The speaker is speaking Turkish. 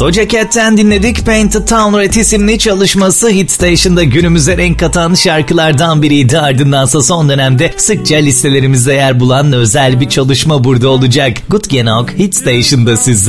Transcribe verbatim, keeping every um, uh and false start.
Doja Cat'ten dinledik. Paint the Town Red isimli çalışması Hit Station'da günümüze renk katan şarkılardan biriydi. Ardındansa son dönemde sıkça listelerimizde yer bulan özel bir çalışma burada olacak. Good Genok Hit Station'da sizde.